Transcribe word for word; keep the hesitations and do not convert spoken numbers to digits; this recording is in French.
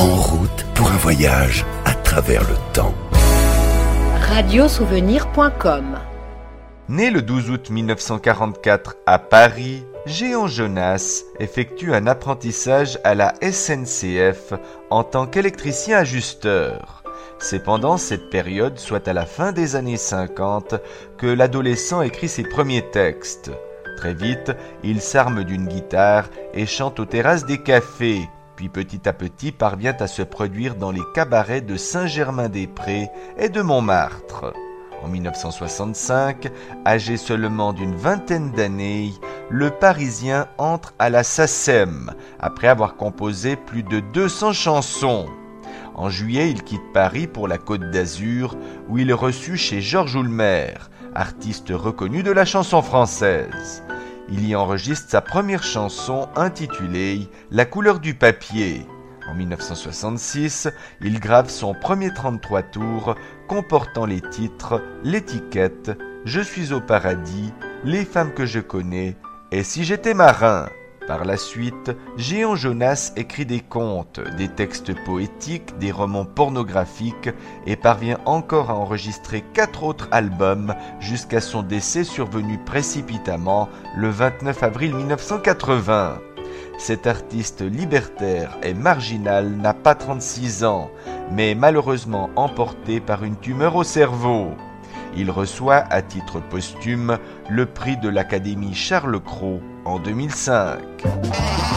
En route pour un voyage à travers le temps. radiosouvenir point com. Né le douze août mille neuf cent quarante-quatre à Paris, Jehan Jonas effectue un apprentissage à la S N C F en tant qu'électricien ajusteur. C'est pendant cette période, soit à la fin des années cinquante, que l'adolescent écrit ses premiers textes. Très vite, il s'arme d'une guitare et chante aux terrasses des cafés, puis petit à petit parvient à se produire dans les cabarets de Saint-Germain-des-Prés et de Montmartre. En mille neuf cent soixante-cinq, âgé seulement d'une vingtaine d'années, le Parisien entre à la S A C E M, après avoir composé plus de deux cents chansons. En juillet, il quitte Paris pour la Côte d'Azur, où il est reçu chez Georges Oulmer, artiste reconnu de la chanson française. Il y enregistre sa première chanson intitulée « La couleur du papier ». En mille neuf cent soixante-six, il grave son premier trente-trois tours comportant les titres « L'étiquette »,« Je suis au paradis »,« Les femmes que je connais » et « Si j'étais marin ». Par la suite, Jehan Jonas écrit des contes, des textes poétiques, des romans pornographiques et parvient encore à enregistrer quatre autres albums jusqu'à son décès survenu précipitamment le vingt-neuf avril mille neuf cent quatre-vingts. Cet artiste libertaire et marginal n'a pas trente-six ans, mais est malheureusement emporté par une tumeur au cerveau. Il reçoit à titre posthume le prix de l'Académie Charles Cros en deux mille cinq.